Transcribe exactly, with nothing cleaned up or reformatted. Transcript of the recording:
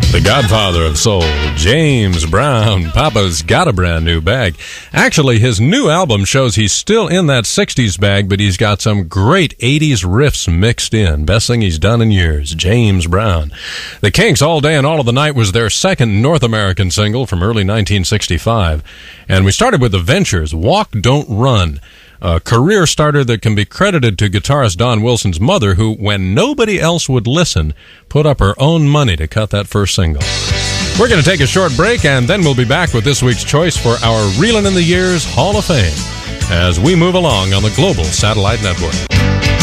The godfather of soul, James Brown. Papa's got a brand new bag. Actually, his new album shows he's still in that sixties bag, but he's got some great eighties riffs mixed in. Best thing he's done in years, James Brown. The Kinks, All Day and All of the Night, was their second North American single from early nineteen sixty-five. And we started with The Ventures, Walk, Don't Run. A career starter that can be credited to guitarist Don Wilson's mother, who, when nobody else would listen, put up her own money to cut that first single. We're going to take a short break, and then we'll be back with this week's choice for our Reelin' in the Years Hall of Fame as we move along on the Global Satellite Network.